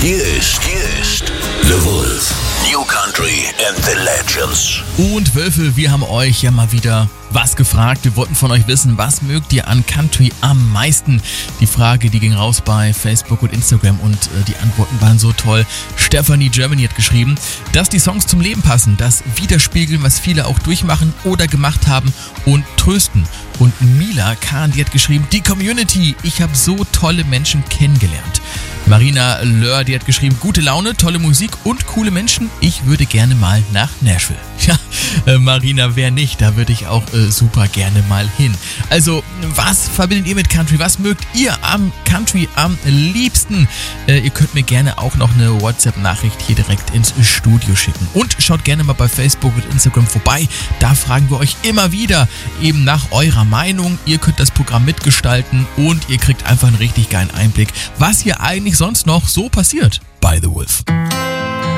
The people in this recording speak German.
Hier ist The Wolf. New Country and the Legends. Und Wölfe, wir haben euch ja mal wieder was gefragt. Wir wollten von euch wissen, was mögt ihr an Country am meisten? Die Frage, die ging raus bei Facebook und Instagram und die Antworten waren so toll. Stephanie Germany hat geschrieben, dass die Songs zum Leben passen, das widerspiegeln, was viele auch durchmachen oder gemacht haben und trösten. Und Mila Kahn, die hat geschrieben, die Community, ich habe so tolle Menschen kennengelernt. Marina Löhr, die hat geschrieben, gute Laune, tolle Musik und coole Menschen. Ich würde gerne mal nach Nashville. Ja, Marina, wer nicht? Da würde ich auch super gerne mal hin. Also, was verbindet ihr mit Country? Was mögt ihr am Country am liebsten? Ihr könnt mir gerne auch noch eine WhatsApp-Nachricht hier direkt ins Studio schicken. Und schaut gerne mal bei Facebook und Instagram vorbei. Da fragen wir euch immer wieder eben nach eurer Meinung. Ihr könnt das Programm mitgestalten und ihr kriegt einfach einen richtig geilen Einblick, was hier eigentlich sonst noch so passiert bei The Wolf.